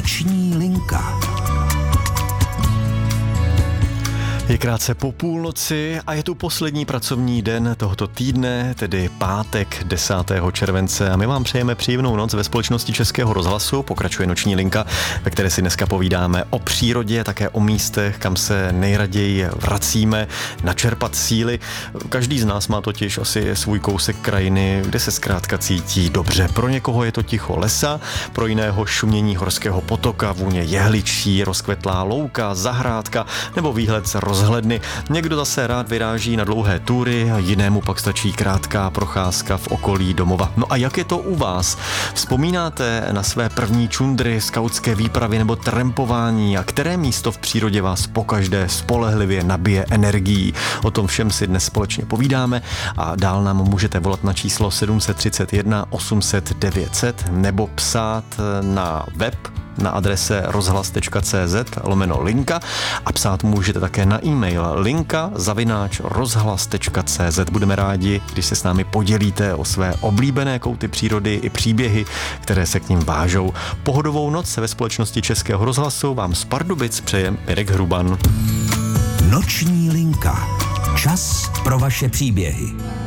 Noční linka. Je krátce po půlnoci a je tu poslední pracovní den tohoto týdne, tedy pátek 10. července a my vám přejeme příjemnou noc ve společnosti Českého rozhlasu. Pokračuje Noční linka, ve které si dneska povídáme o přírodě, také o místech, kam se nejraději vracíme, načerpat síly. Každý z nás má totiž asi svůj kousek krajiny, kde se zkrátka cítí dobře. Pro někoho je to ticho lesa, pro jiného šumění horského potoka, vůně jehličí, rozkvetlá louka, zahrádka nebo výhled z rozhledny. Někdo zase rád vyráží na dlouhé túry, jinému pak stačí krátká procházka v okolí domova. No a jak je to u vás? Vzpomínáte na své první čundry, skautské výpravy nebo trampování a které místo v přírodě vás pokaždé spolehlivě nabije energií? O tom všem si dnes společně povídáme a dál nám můžete volat na číslo 731 800 900 nebo psát na web na adrese rozhlas.cz/linka a psát můžete také na e-mail linka@rozhlas.cz. Budeme rádi, když se s námi podělíte o své oblíbené kouty přírody i příběhy, které se k ním vážou. Pohodovou noc se ve společnosti Českého rozhlasu vám z Pardubic přeje Mirek Hruban. Noční linka. Čas pro vaše příběhy.